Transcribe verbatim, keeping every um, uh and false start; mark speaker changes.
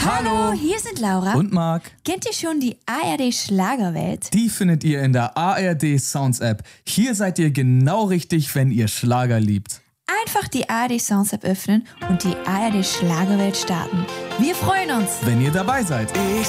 Speaker 1: Hallo, hier sind Laura
Speaker 2: und Marc.
Speaker 1: Kennt ihr schon die A R D Schlagerwelt?
Speaker 2: Die findet ihr in der A R D Sounds App. Hier seid ihr genau richtig, wenn ihr Schlager liebt.
Speaker 1: Einfach die A R D Sounds App öffnen und die A R D Schlagerwelt starten. Wir freuen uns,
Speaker 2: wenn ihr dabei seid.
Speaker 3: Ich